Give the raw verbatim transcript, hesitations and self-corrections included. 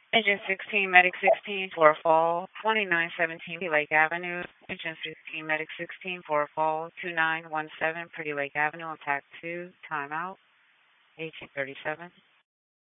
Engine sixteen, Medic sixteen, for fall, twenty-nine seventeen, Pretty Lake Avenue. Engine sixteen, Medic sixteen, for fall, twenty-nine seventeen, Pretty Lake Avenue, on Pack two, timeout, eighteen thirty-seven.